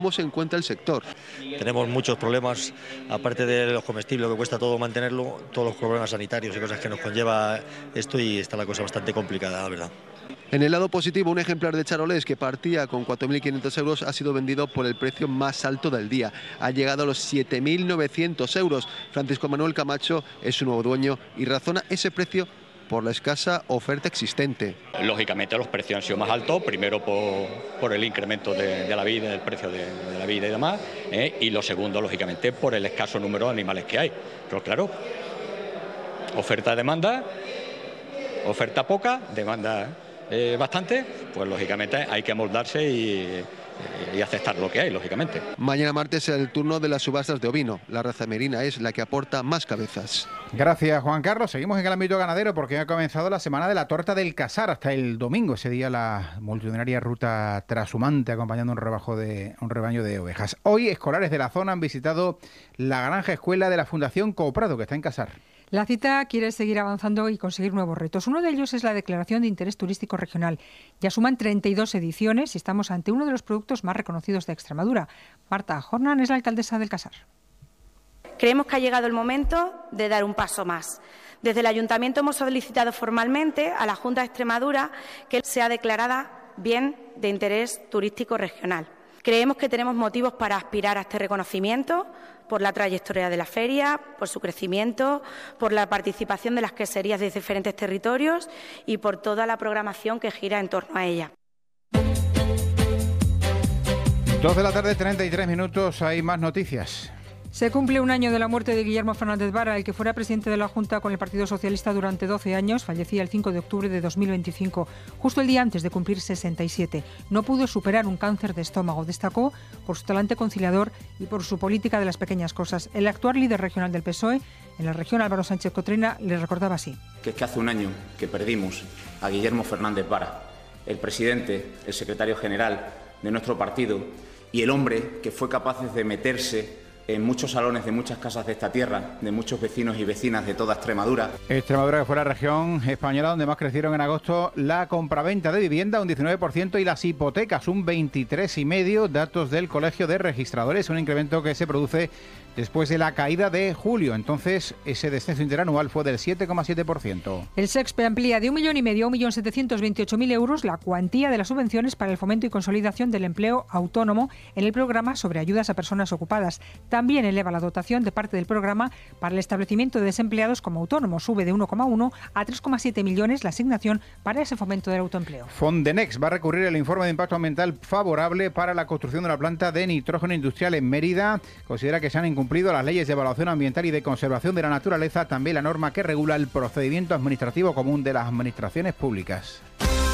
¿Cómo se encuentra el sector? Tenemos muchos problemas, aparte de los comestibles, lo que cuesta todo mantenerlo, todos los problemas sanitarios y cosas que nos conlleva esto, y está la cosa bastante complicada, la verdad. En el lado positivo, un ejemplar de charolés que partía con 4.500 euros ha sido vendido por el precio más alto del día. Ha llegado a los 7.900 euros. Francisco Manuel Camacho es su nuevo dueño y razona ese precio por la escasa oferta existente. Lógicamente los precios han sido más altos, primero por el incremento de la vida, del precio de la vida y demás, y lo segundo, lógicamente, por el escaso número de animales que hay. Pero claro, oferta-demanda, oferta poca, demanda bastante, pues lógicamente hay que amoldarse y aceptar lo que hay, lógicamente. Mañana martes será el turno de las subastas de ovino. La raza merina es la que aporta más cabezas. Gracias, Juan Carlos. Seguimos en el ámbito ganadero porque ha comenzado la semana de la torta del Casar hasta el domingo. Ese día la multitudinaria ruta trashumante acompañando un rebaño de ovejas. Hoy escolares de la zona han visitado la granja escuela de la Fundación Cooprado, que está en Casar. La cita quiere seguir avanzando y conseguir nuevos retos. Uno de ellos es la Declaración de Interés Turístico Regional. Ya suman 32 ediciones y estamos ante uno de los productos más reconocidos de Extremadura. Marta Hornan es la alcaldesa del Casar. Creemos que ha llegado el momento de dar un paso más. Desde el Ayuntamiento hemos solicitado formalmente a la Junta de Extremadura que sea declarada bien de interés turístico regional. Creemos que tenemos motivos para aspirar a este reconocimiento por la trayectoria de la feria, por su crecimiento, por la participación de las queserías de diferentes territorios y por toda la programación que gira en torno a ella. 2 de la tarde, 33 minutos, hay más noticias. Se cumple un año de la muerte de Guillermo Fernández Vara, el que fuera presidente de la Junta con el Partido Socialista durante 12 años. Fallecía el 5 de octubre de 2025, justo el día antes de cumplir 67. No pudo superar un cáncer de estómago. Destacó por su talante conciliador y por su política de las pequeñas cosas. El actual líder regional del PSOE en la región, Álvaro Sánchez Cotrina, le recordaba así. Que es que hace un año que perdimos a Guillermo Fernández Vara, el presidente, el secretario general de nuestro partido y el hombre que fue capaz de meterse en muchos salones de muchas casas de esta tierra, de muchos vecinos y vecinas de toda Extremadura. Extremadura, que fue la región española donde más crecieron en agosto la compraventa de vivienda, un 19%, y las hipotecas, un 23,5%, datos del Colegio de Registradores, un incremento que se produce después de la caída de julio. Entonces, ese descenso interanual fue del 7,7%. El SEXPE amplía de 1,5 millón a 1.728.000 euros la cuantía de las subvenciones para el fomento y consolidación del empleo autónomo en el programa sobre ayudas a personas ocupadas. También eleva la dotación de parte del programa para el establecimiento de desempleados como autónomos. Sube de 1,1 a 3,7 millones la asignación para ese fomento del autoempleo. Fondenex va a recurrir el informe de impacto ambiental favorable para la construcción de la planta de nitrógeno industrial en Mérida. Considera que se han incumplido las leyes de evaluación ambiental y de conservación de la naturaleza, también la norma que regula el procedimiento administrativo común de las administraciones públicas.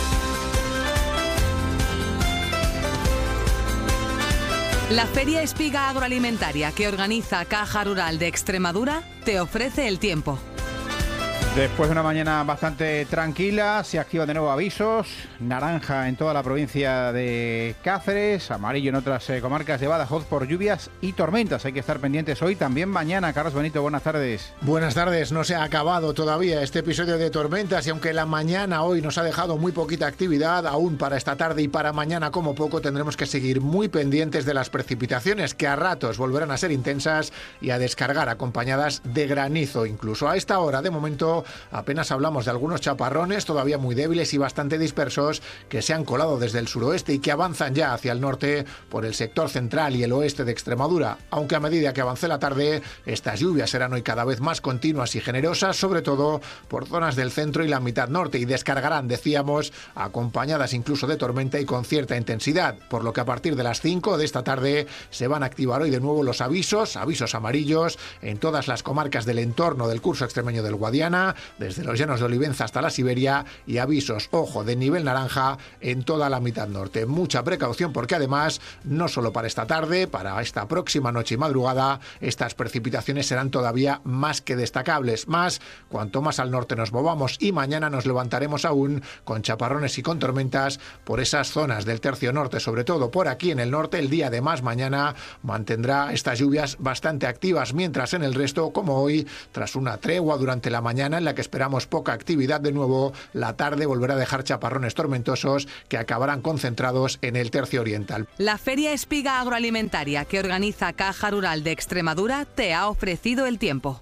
La Feria Espiga Agroalimentaria que organiza Caja Rural de Extremadura te ofrece el tiempo. Después de una mañana bastante tranquila, se activan de nuevo avisos. Naranja en toda la provincia de Cáceres, amarillo en otras comarcas de Badajoz por lluvias y tormentas. Hay que estar pendientes hoy, también mañana. Carlos Benito, buenas tardes. Buenas tardes. No se ha acabado todavía este episodio de tormentas y aunque la mañana hoy nos ha dejado muy poquita actividad, aún para esta tarde y para mañana como poco tendremos que seguir muy pendientes de las precipitaciones que a ratos volverán a ser intensas y a descargar acompañadas de granizo. Incluso a esta hora, de momento, apenas hablamos de algunos chaparrones todavía muy débiles y bastante dispersos que se han colado desde el suroeste y que avanzan ya hacia el norte por el sector central y el oeste de Extremadura, aunque a medida que avance la tarde estas lluvias serán hoy cada vez más continuas y generosas, sobre todo por zonas del centro y la mitad norte, y descargarán, decíamos, acompañadas incluso de tormenta y con cierta intensidad, por lo que a partir de las 5 de esta tarde se van a activar hoy de nuevo los avisos amarillos en todas las comarcas del entorno del curso extremeño del Guadiana, desde los llanos de Olivenza hasta la Siberia, y avisos, ojo, de nivel naranja en toda la mitad norte. Mucha precaución porque además, no solo para esta tarde, para esta próxima noche y madrugada, estas precipitaciones serán todavía más que destacables. Más, cuanto más al norte nos movamos, y mañana nos levantaremos aún con chaparrones y con tormentas por esas zonas del tercio norte, sobre todo por aquí en el norte. El día de más mañana mantendrá estas lluvias bastante activas, mientras en el resto, como hoy, tras una tregua durante la mañana, mañana, en la que esperamos poca actividad de nuevo, la tarde volverá a dejar chaparrones tormentosos que acabarán concentrados en el tercio oriental. La Feria Espiga Agroalimentaria que organiza Caja Rural de Extremadura te ha ofrecido el tiempo.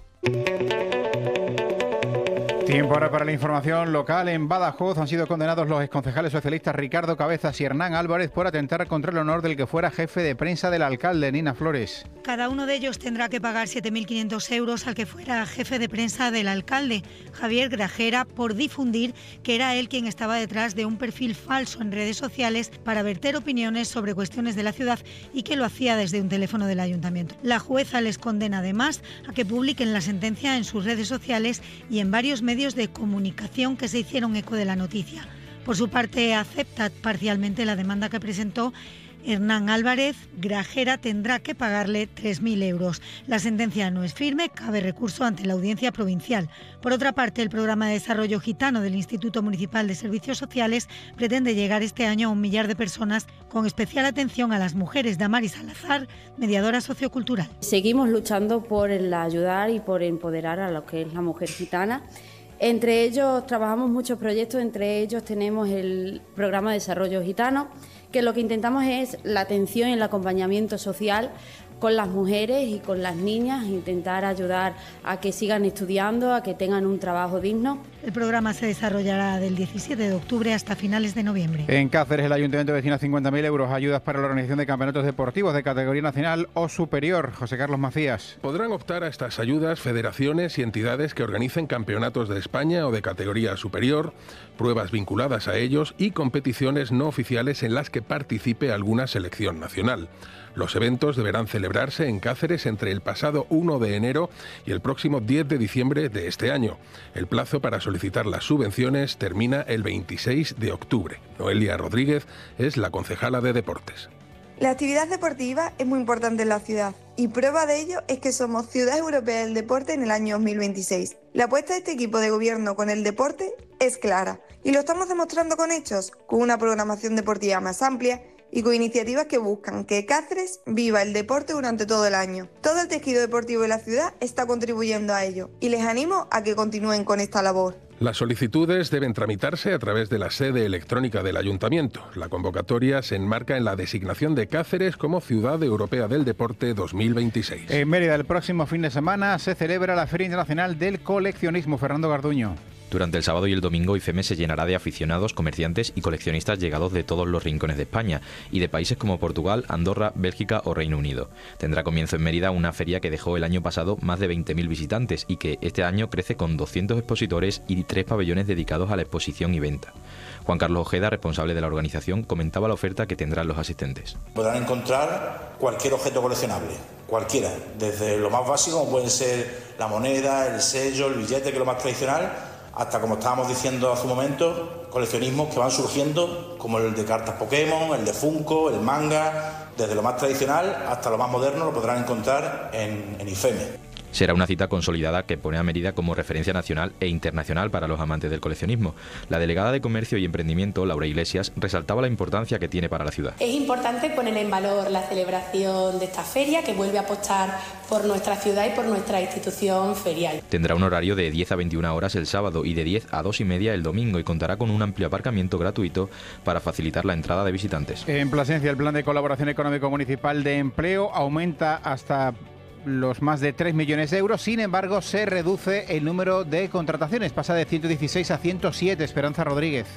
Tiempo ahora para la información local. En Badajoz han sido condenados los exconcejales socialistas Ricardo Cabezas y Hernán Álvarez por atentar contra el honor del que fuera jefe de prensa del alcalde, Nina Flores. Cada uno de ellos tendrá que pagar 7.500 euros al que fuera jefe de prensa del alcalde, Javier Grajera, por difundir que era él quien estaba detrás de un perfil falso en redes sociales para verter opiniones sobre cuestiones de la ciudad y que lo hacía desde un teléfono del ayuntamiento. La jueza les condena además a que publiquen la sentencia en sus redes sociales y en varios medios de comunicación que se hicieron eco de la noticia. Por su parte, acepta parcialmente la demanda que presentó Hernán Álvarez. Grajera tendrá que pagarle 3.000 euros. La sentencia no es firme, cabe recurso ante la Audiencia Provincial. Por otra parte, el programa de desarrollo gitano del Instituto Municipal de Servicios Sociales pretende llegar este año a 1 millar de personas, con especial atención a las mujeres. Damaris Salazar, mediadora sociocultural. Seguimos luchando por ayudar y por empoderar a lo que es la mujer gitana. Entre ellos trabajamos muchos proyectos, entre ellos tenemos el programa de desarrollo gitano, que lo que intentamos es la atención y el acompañamiento social con las mujeres y con las niñas, intentar ayudar a que sigan estudiando, a que tengan un trabajo digno. El programa se desarrollará del 17 de octubre hasta finales de noviembre. En Cáceres, el Ayuntamiento destina 50.000 euros a ayudas para la organización de campeonatos deportivos de categoría nacional o superior. José Carlos Macías. Podrán optar a estas ayudas federaciones y entidades que organicen campeonatos de España o de categoría superior, pruebas vinculadas a ellos y competiciones no oficiales en las que participe alguna selección nacional. Los eventos deberán celebrarse en Cáceres entre el pasado 1 de enero y el próximo 10 de diciembre de este año. El plazo para solicitar las subvenciones termina el 26 de octubre. Noelia Rodríguez es la concejala de Deportes. La actividad deportiva es muy importante en la ciudad y prueba de ello es que somos Ciudad Europea del Deporte en el año 2026. La apuesta de este equipo de gobierno con el deporte es clara y lo estamos demostrando con hechos, con una programación deportiva más amplia y con iniciativas que buscan que Cáceres viva el deporte durante todo el año. Todo el tejido deportivo de la ciudad está contribuyendo a ello y les animo a que continúen con esta labor. Las solicitudes deben tramitarse a través de la sede electrónica del Ayuntamiento. La convocatoria se enmarca en la designación de Cáceres como Ciudad Europea del Deporte 2026. En Mérida, el próximo fin de semana se celebra la Feria Internacional del Coleccionismo. Fernando Garduño. Durante el sábado y el domingo, IFEME se llenará de aficionados, comerciantes y coleccionistas llegados de todos los rincones de España y de países como Portugal, Andorra, Bélgica o Reino Unido. Tendrá comienzo en Mérida una feria que dejó el año pasado más de 20.000 visitantes y que este año crece con 200 expositores y 3 pabellones dedicados a la exposición y venta. Juan Carlos Ojeda, responsable de la organización, comentaba la oferta que tendrán los asistentes. Podrán encontrar cualquier objeto coleccionable, cualquiera, desde lo más básico, como pueden ser la moneda, el sello, el billete, que es lo más tradicional, hasta, como estábamos diciendo hace un momento, coleccionismos que van surgiendo, como el de cartas Pokémon, el de Funko, el manga. Desde lo más tradicional hasta lo más moderno lo podrán encontrar en IFEME. Será una cita consolidada que pone a Mérida como referencia nacional e internacional para los amantes del coleccionismo. La delegada de Comercio y Emprendimiento, Laura Iglesias, resaltaba la importancia que tiene para la ciudad. Es importante poner en valor la celebración de esta feria, que vuelve a apostar por nuestra ciudad y por nuestra institución ferial. Tendrá un horario de 10 a 21 horas el sábado y de 10 a 2 y media el domingo y contará con un amplio aparcamiento gratuito para facilitar la entrada de visitantes. En Plasencia, el Plan de Colaboración Económico Municipal de Empleo aumenta hasta los más de 3 millones de euros. Sin embargo, se reduce el número de contrataciones, pasa de 116 a 107. Esperanza Rodríguez.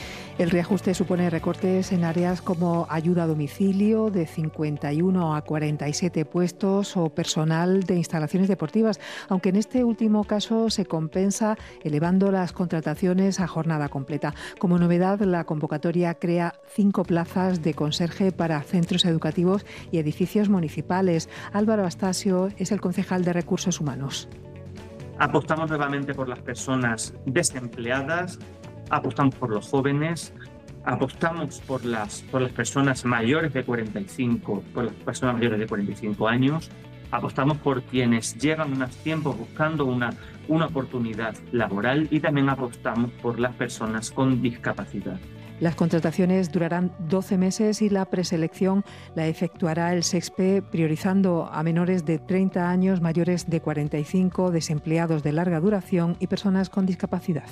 El reajuste supone recortes en áreas como ayuda a domicilio de 51 a 47 puestos o personal de instalaciones deportivas, aunque en este último caso se compensa elevando las contrataciones a jornada completa. Como novedad, la convocatoria crea 5 plazas de conserje para centros educativos y edificios municipales. Álvaro Astasio es el concejal de Recursos Humanos. Apostamos nuevamente por las personas desempleadas, apostamos por los jóvenes, apostamos por las personas mayores de 45, por las personas mayores de 45 años, apostamos por quienes llevan más tiempo buscando una oportunidad laboral y también apostamos por las personas con discapacidad. Las contrataciones durarán 12 meses y la preselección la efectuará el SEXPE, priorizando a menores de 30 años, mayores de 45, desempleados de larga duración y personas con discapacidad.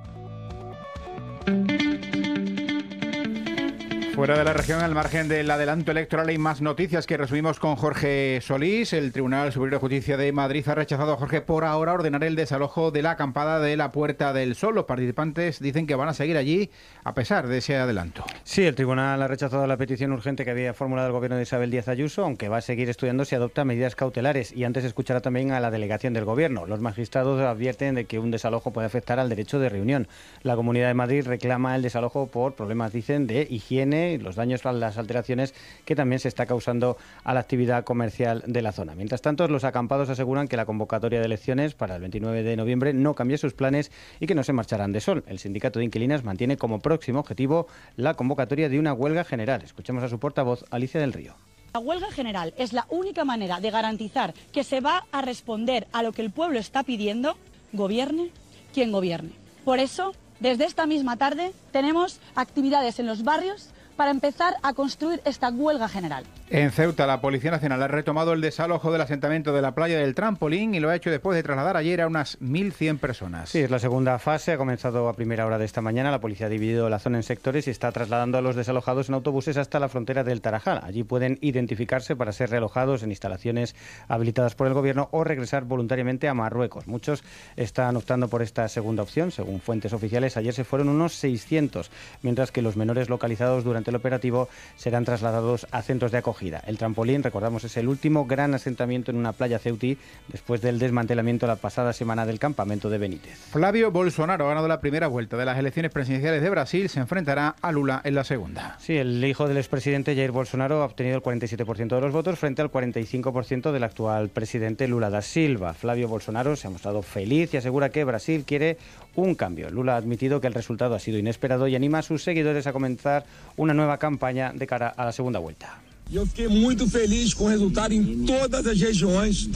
Fuera de la región, al margen del adelanto electoral, hay más noticias que resumimos con Jorge Solís. El Tribunal Superior de Justicia de Madrid ha rechazado, Jorge, por ahora ordenar el desalojo de la acampada de la Puerta del Sol. Los participantes dicen que van a seguir allí a pesar de ese adelanto. Sí, el tribunal ha rechazado la petición urgente que había formulado el gobierno de Isabel Díaz Ayuso, aunque va a seguir estudiando si adopta medidas cautelares, y antes escuchará también a la delegación del gobierno. Los magistrados advierten de que un desalojo puede afectar al derecho de reunión. La Comunidad de Madrid reclama el desalojo por problemas, dicen, de higiene, los daños, las alteraciones que también se está causando a la actividad comercial de la zona. Mientras tanto, los acampados aseguran que la convocatoria de elecciones para el 29 de noviembre no cambia sus planes y que no se marcharán de sol. El sindicato de inquilinas mantiene como próximo objetivo la convocatoria de una huelga general. Escuchemos a su portavoz, Alicia del Río. La huelga general es la única manera de garantizar que se va a responder a lo que el pueblo está pidiendo, gobierne quien gobierne. Por eso, desde esta misma tarde, tenemos actividades en los barrios para empezar a construir esta huelga general. En Ceuta, la Policía Nacional ha retomado el desalojo del asentamiento de la playa del Trampolín y lo ha hecho después de trasladar ayer a unas 1.100 personas. Sí, es la segunda fase, ha comenzado a primera hora de esta mañana. La policía ha dividido la zona en sectores y está trasladando a los desalojados en autobuses hasta la frontera del Tarajal. Allí pueden identificarse para ser realojados en instalaciones habilitadas por el gobierno o regresar voluntariamente a Marruecos. Muchos están optando por esta segunda opción. Según fuentes oficiales, ayer se fueron unos 600, mientras que los menores localizados durante el operativo serán trasladados a centros de acogida. El Trampolín, recordamos, es el último gran asentamiento en una playa ceutí después del desmantelamiento la pasada semana del campamento de Benítez. Flavio Bolsonaro ha ganado la primera vuelta de las elecciones presidenciales de Brasil, se enfrentará a Lula en la segunda. Sí, el hijo del expresidente Jair Bolsonaro ha obtenido el 47% de los votos frente al 45% del actual presidente Lula da Silva. Flavio Bolsonaro se ha mostrado feliz y asegura que Brasil quiere un cambio. Lula ha admitido que el resultado ha sido inesperado y anima a sus seguidores a comenzar una nueva campaña de cara a la segunda vuelta. Eu fiquei muito feliz com o resultado em todas as regiões,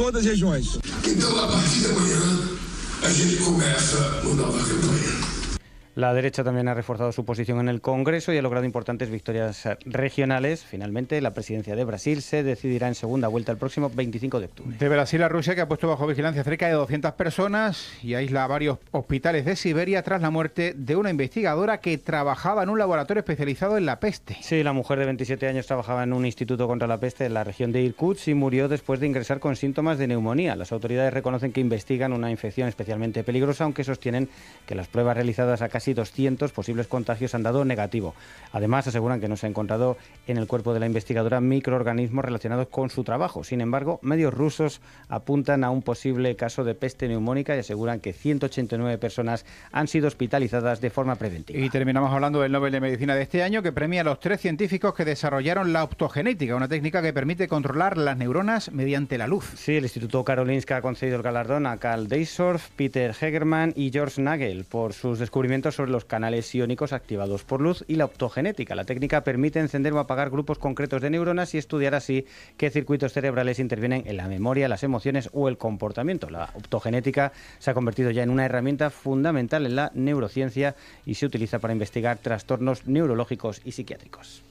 Então, a partir de amanhã, a gente começa uma nova campanha. La derecha también ha reforzado su posición en el Congreso y ha logrado importantes victorias regionales. Finalmente, la presidencia de Brasil se decidirá en segunda vuelta el próximo 25 de octubre. De Brasil a Rusia, que ha puesto bajo vigilancia cerca de 200 personas y aísla varios hospitales de Siberia tras la muerte de una investigadora que trabajaba en un laboratorio especializado en la peste. Sí, la mujer de 27 años trabajaba en un instituto contra la peste en la región de Irkutsk y murió después de ingresar con síntomas de neumonía. Las autoridades reconocen que investigan una infección especialmente peligrosa, aunque sostienen que las pruebas realizadas a casi 200 posibles contagios han dado negativo. Además, aseguran que no se ha encontrado en el cuerpo de la investigadora microorganismos relacionados con su trabajo. Sin embargo, medios rusos apuntan a un posible caso de peste neumónica y aseguran que 189 personas han sido hospitalizadas de forma preventiva. Y terminamos hablando del Nobel de Medicina de este año, que premia a los 3 científicos que desarrollaron la optogenética, una técnica que permite controlar las neuronas mediante la luz. Sí, el Instituto Karolinska ha concedido el galardón a Karl Deissorf, Peter Hegerman y George Nagel por sus descubrimientos sobre los canales iónicos activados por luz y la optogenética. La técnica permite encender o apagar grupos concretos de neuronas y estudiar así qué circuitos cerebrales intervienen en la memoria, las emociones o el comportamiento. La optogenética se ha convertido ya en una herramienta fundamental en la neurociencia y se utiliza para investigar trastornos neurológicos y psiquiátricos.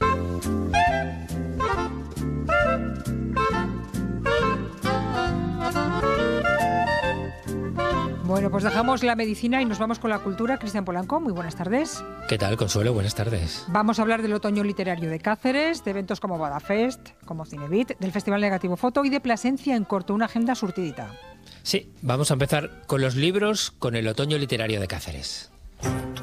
Bueno, pues dejamos la medicina y nos vamos con la cultura. Cristian Polanco, muy buenas tardes. ¿Qué tal, Consuelo? Buenas tardes. Vamos a hablar del otoño literario de Cáceres, de eventos como Badafest, como Cinebit, del Festival Negativo Foto y de Plasencia en Corto, una agenda surtidita. Sí, vamos a empezar con los libros, con el otoño literario de Cáceres.